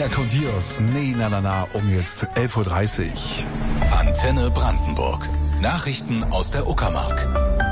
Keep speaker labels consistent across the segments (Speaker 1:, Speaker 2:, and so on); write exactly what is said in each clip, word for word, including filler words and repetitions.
Speaker 1: Andrea Contios, nee, na, na, na, um jetzt elf Uhr dreißig.
Speaker 2: Antenne Brandenburg. Nachrichten aus der Uckermark.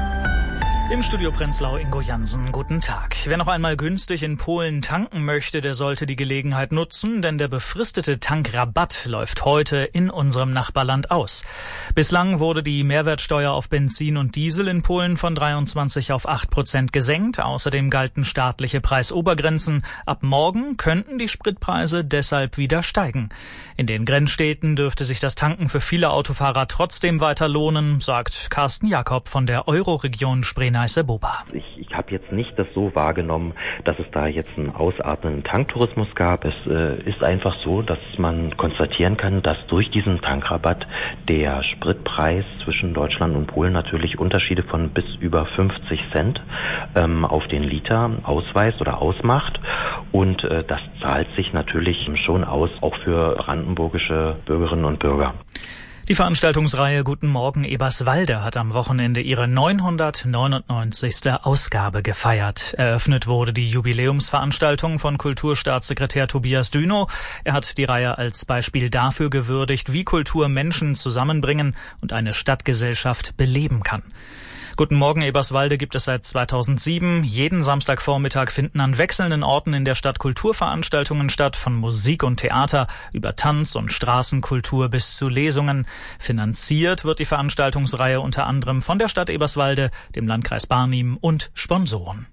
Speaker 3: Im Studio Prenzlau Ingo Jansen, guten Tag. Wer noch einmal günstig in Polen tanken möchte, der sollte die Gelegenheit nutzen, denn der befristete Tankrabatt läuft heute in unserem Nachbarland aus. Bislang wurde die Mehrwertsteuer auf Benzin und Diesel in Polen von dreiundzwanzig auf acht Prozent gesenkt. Außerdem galten staatliche Preisobergrenzen. Ab morgen könnten die Spritpreise deshalb wieder steigen. In den Grenzstädten dürfte sich das Tanken für viele Autofahrer trotzdem weiter lohnen, sagt Carsten Jakob von der Euroregion Spree-Neiße.
Speaker 4: Ich, ich habe jetzt nicht das so wahrgenommen, dass es da jetzt einen ausartenden Tanktourismus gab. Es äh, ist einfach so, dass man konstatieren kann, dass durch diesen Tankrabatt der Spritpreis zwischen Deutschland und Polen natürlich Unterschiede von bis über fünfzig Cent ähm, auf den Liter ausweist oder ausmacht. Und äh, das zahlt sich natürlich schon aus, auch für brandenburgische Bürgerinnen und Bürger.
Speaker 3: Die Veranstaltungsreihe Guten Morgen Eberswalde hat am Wochenende ihre neunhundertneunundneunzigste Ausgabe gefeiert. Eröffnet wurde die Jubiläumsveranstaltung von Kulturstaatssekretär Tobias Dünow. Er hat die Reihe als Beispiel dafür gewürdigt, wie Kultur Menschen zusammenbringen und eine Stadtgesellschaft beleben kann. Guten Morgen Eberswalde gibt es seit zweitausendsieben. Jeden Samstagvormittag finden an wechselnden Orten in der Stadt Kulturveranstaltungen statt, von Musik und Theater über Tanz- und Straßenkultur bis zu Lesungen. Finanziert wird die Veranstaltungsreihe unter anderem von der Stadt Eberswalde, dem Landkreis Barnim und Sponsoren.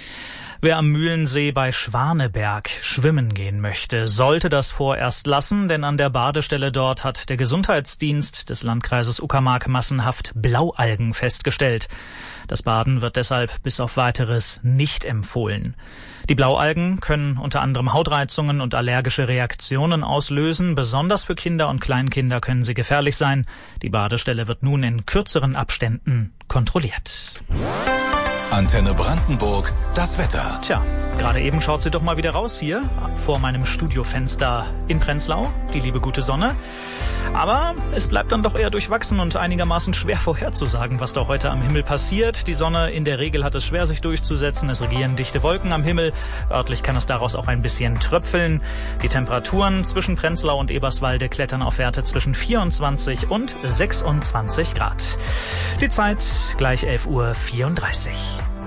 Speaker 3: Wer am Mühlensee bei Schwaneberg schwimmen gehen möchte, sollte das vorerst lassen, denn an der Badestelle dort hat der Gesundheitsdienst des Landkreises Uckermark massenhaft Blaualgen festgestellt. Das Baden wird deshalb bis auf Weiteres nicht empfohlen. Die Blaualgen können unter anderem Hautreizungen und allergische Reaktionen auslösen. Besonders für Kinder und Kleinkinder können sie gefährlich sein. Die Badestelle wird nun in kürzeren Abständen kontrolliert.
Speaker 2: Antenne Brandenburg, das Wetter.
Speaker 3: Tja, gerade eben schaut sie doch mal wieder raus hier vor meinem Studiofenster in Prenzlau, die liebe gute Sonne. Aber es bleibt dann doch eher durchwachsen und einigermaßen schwer vorherzusagen, was da heute am Himmel passiert. Die Sonne in der Regel hat es schwer, sich durchzusetzen. Es regieren dichte Wolken am Himmel. Örtlich kann es daraus auch ein bisschen tröpfeln. Die Temperaturen zwischen Prenzlau und Eberswalde klettern auf Werte zwischen vierundzwanzig und sechsundzwanzig Grad. Die Zeit gleich elf Uhr vierunddreißig.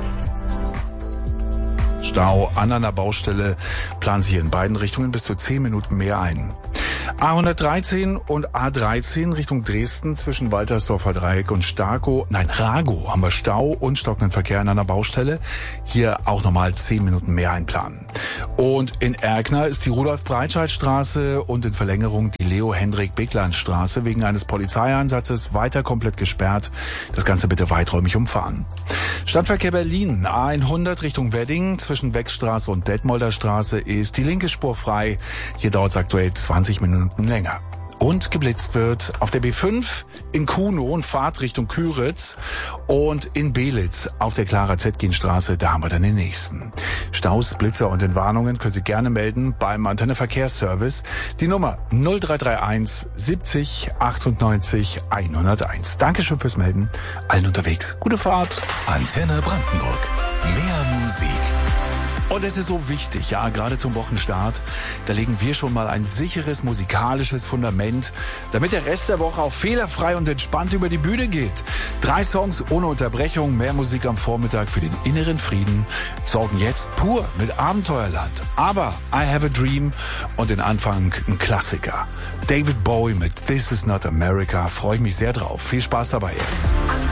Speaker 1: Stau an einer Baustelle planen sich in beiden Richtungen bis zu zehn Minuten mehr ein. A hundertdreizehn und A dreizehn Richtung Dresden zwischen Waltersdorfer Dreieck und Starkow, nein, Ragow haben wir Stau und stockenden Verkehr an einer Baustelle. Hier auch nochmal zehn Minuten mehr einplanen. Und in Erkner ist die Rudolf-Breitscheid-Straße und in Verlängerung die Leo-Hendrik-Beglan-Straße wegen eines Polizeieinsatzes weiter komplett gesperrt. Das Ganze bitte weiträumig umfahren. Stadtverkehr Berlin, A hundert Richtung Wedding zwischen Wechstraße und Detmolder Straße ist die linke Spur frei. Hier dauert es aktuell zwanzig Minuten länger. Und geblitzt wird auf der B fünf in Kunow und Fahrt Richtung Küritz und in Belitz auf der Clara-Zetkin-Straße, da haben wir dann den nächsten. Staus, Blitzer und Entwarnungen können Sie gerne melden beim Antenne Verkehrsservice. Die Nummer null drei drei eins siebzig achtundneunzig hunderteins. Dankeschön fürs Melden. Allen unterwegs. Gute Fahrt.
Speaker 2: Antenne Brandenburg. Mehr Musik.
Speaker 1: Und es ist so wichtig, ja, gerade zum Wochenstart, da legen wir schon mal ein sicheres musikalisches Fundament, damit der Rest der Woche auch fehlerfrei und entspannt über die Bühne geht. Drei Songs ohne Unterbrechung, mehr Musik am Vormittag für den inneren Frieden, sorgen jetzt pur mit Abenteuerland. Aber I Have a Dream und den Anfang ein Klassiker. David Bowie mit This Is Not America, freue ich mich sehr drauf. Viel Spaß dabei jetzt.